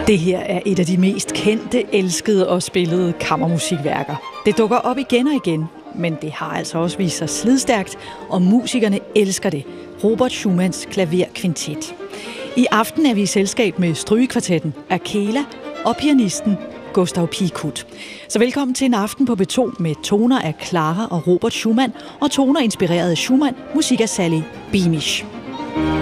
Det her er et af de mest kendte, elskede og spillede kammermusikværker. Det dukker op igen og igen, men det har altså også vist sig slidstærkt, og musikerne elsker det. Robert Schumanns klaverkvintet. I aften er vi i selskab med strygekvartetten Akela og pianisten Gustav Pickutt. Så velkommen til en aften på B2 med toner af Clara og Robert Schumann og toner inspireret af Schumann, musik af Sally Beamish.